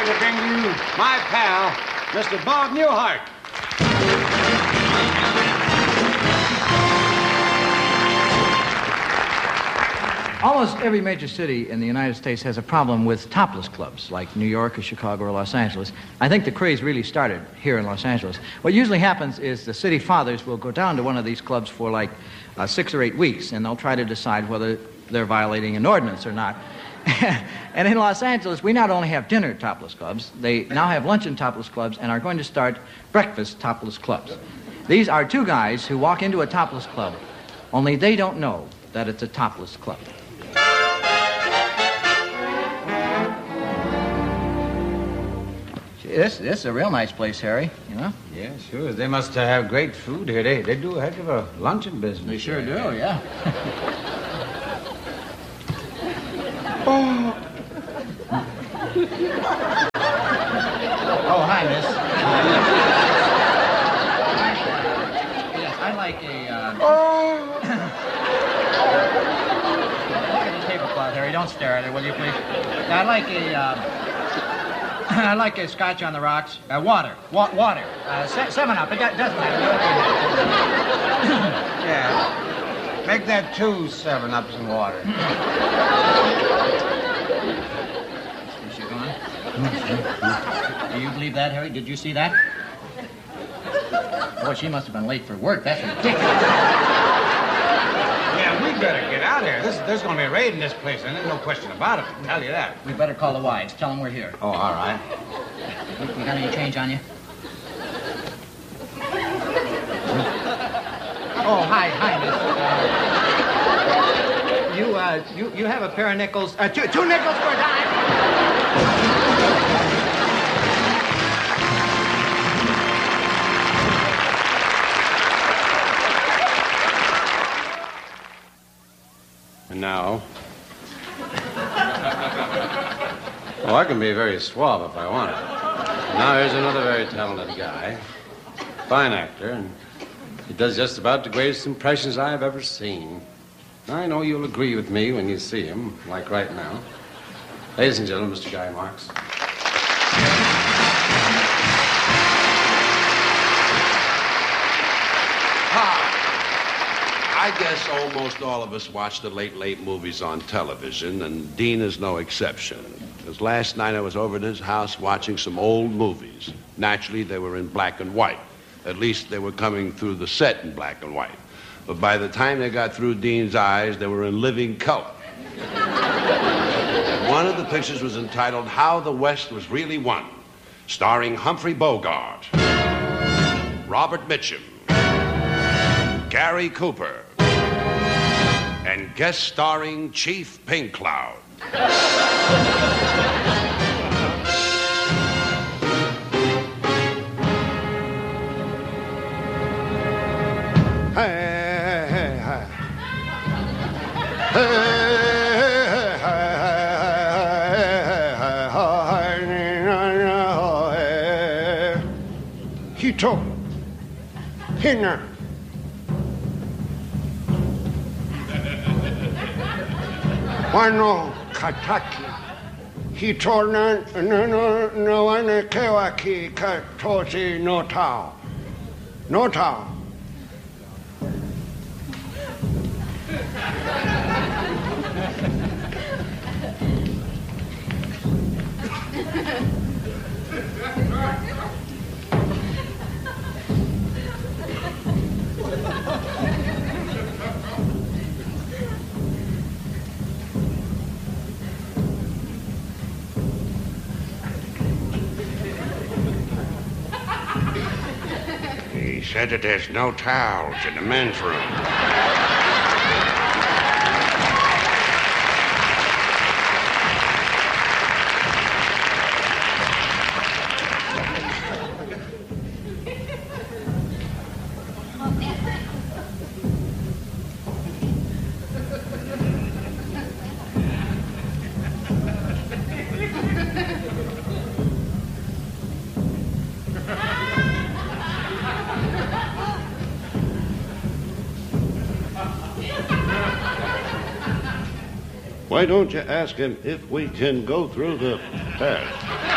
to bring you my pal, Mr. Bob Newhart. Almost every major city in the United States has a problem with topless clubs, like New York or Chicago or Los Angeles. I think the craze really started here in Los Angeles. What usually happens is the city fathers will go down to one of these clubs for like 6 or 8 weeks, and they'll try to decide whether they're violating an ordinance or not. And in Los Angeles, we not only have dinner topless clubs, they now have luncheon topless clubs and are going to start breakfast topless clubs. These are two guys who walk into a topless club, only they don't know that it's a topless club. This is a real nice place, Harry, you know? Yeah, sure. They must have great food here. They do a heck of a luncheon business. They sure do, yeah. Oh. Oh, hi, miss. Yes, I'd like a... Look at the tablecloth, Harry. Don't stare at it, will you, please? I'd like I'd like a scotch on the rocks. Water. 7-Up. It doesn't matter. Yeah. Make that 2 7-Ups and water. Is she gone? Do you believe that, Harry? Did you see that? Boy, she must have been late for work. That's ridiculous. Yeah, we better get out of here. There's going to be a raid in this place, and there's no question about it. I'll tell you that. We better call the wives. Tell them we're here. Oh, all right. You got any change on you? Oh, hi, miss. You have a pair of nickels. Two nickels for a dime. And now? Oh, I can be very suave if I want it. Now here's another very talented guy. Fine actor, and he does just about the greatest impressions I've ever seen. I know you'll agree with me when you see him, like right now. Ladies and gentlemen, Mr. Guy Marks. I guess almost all of us watch the late movies on television, and Dean is no exception. Because last night I was over at his house watching some old movies. Naturally, they were in black and white. At least they were coming through the set in black and white. But by the time they got through Dean's eyes, they were in living color. One of the pictures was entitled How the West Was Really Won, starring Humphrey Bogart, Robert Mitchum, Gary Cooper, and guest starring Chief Pink Cloud. Hito, Hina. Wano kataki. Hito na wana kewaki katosi no tao. No tao. He said that there's no towels in the men's room. Why don't you ask him if we can go through the test?